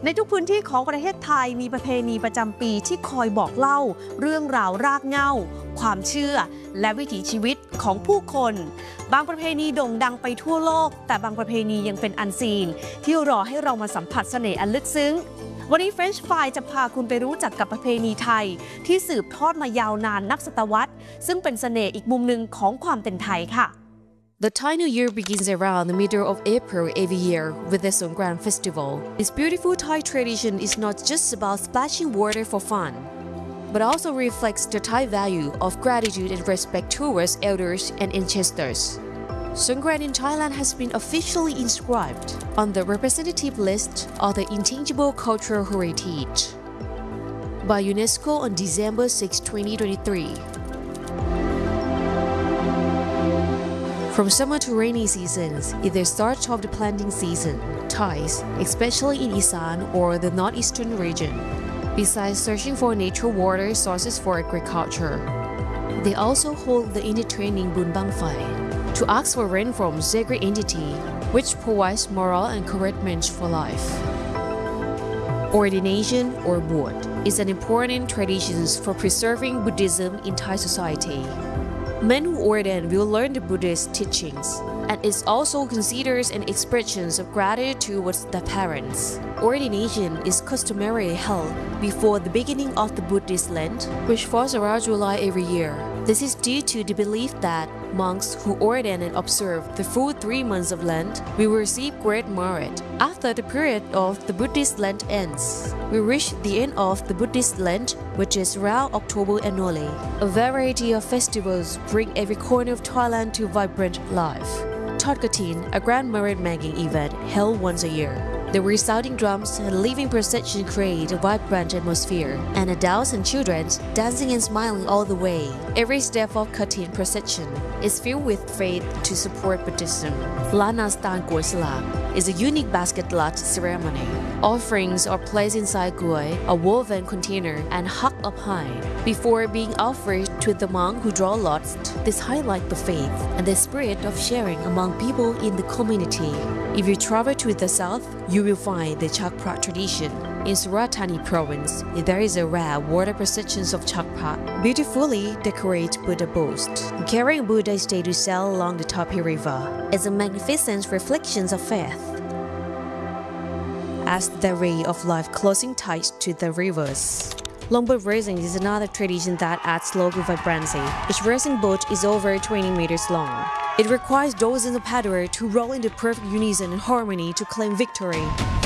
ในทุกพื้นที่ของประเทศไทยมีประเพณีประจำปีที่คอยบอกเล่าเรื่องราวรากเหง้าความเชื่อและวิถีชีวิตของผู้คนบางประเพณีโด่งดังไปทั่วโลกแต่บางประเพณียังเป็นอันซีนที่รอให้เรามาสัมผัสเสน่ห์อันลึกซึ้งวันนี้ French Fry จะพาคุณไปรู้จักกับประเพณีไทยที่สืบทอดมายาวนานนับศตวรรษซึ่งเป็นเสน่ห์อีกมุมหนึ่งของความเป็นไทยค่ะ The Thai New Year begins around the middle of April every year with the Songkran Festival. This beautiful Thai tradition is not just about splashing water for fun, but also reflects the Thai value of gratitude and respect towards elders and ancestors. Songkran in Thailand has been officially inscribed on the representative list of the intangible cultural heritage by UNESCO on December 6, 2023. From summer to rainy seasons, is the start of the planting season. Thais, especially in Isan or the northeastern region, besides searching for natural water sources for agriculture, they also hold the entertaining Bun Bang Phai to ask for rain from sacred entity, which provides moral encouragement for life. Ordination or Bot is an important tradition for preserving Buddhism in Thai society. Men who ordain will learn the Buddhist teachings, and is also considered an expression of gratitude towards their parents. Ordination is customarily held before the beginning of the Buddhist Lent, which falls around July every year. This is due to the belief that monks who ordain and observe the full 3 months of Lent will receive great merit. After the period of the Buddhist Lent ends, we reach the end of the Buddhist Lent, which is around October annually. A variety of festivals bring every corner of Thailand to vibrant life. Thot Katin, a grand merit-making event held once a year. The resounding drums and living procession create a vibrant atmosphere, and adults and children dancing and smiling all the way. Every step of Katin procession is filled with faith to support Buddhism. Lanastan Goi Salak is a unique basket lot ceremony. Offerings are placed inside goi, a woven container, and hung up high before being offered to the monk who draw lots. This highlights the faith and the spirit of sharing among people in the community. If you travel to the south, you will find the Chak Prat tradition. In Surat Thani province, there is a rare water procession of Chak Prat, beautifully decorated Buddha boast, carrying Buddha statue sail along the Tapi River. It's a magnificent reflection of faith, as the ray of life closing ties to the rivers. Longboat racing is another tradition that adds local vibrancy. Each racing boat is over 20 meters long. It requires dozens of paddlers to roll in the perfect unison and harmony to claim victory.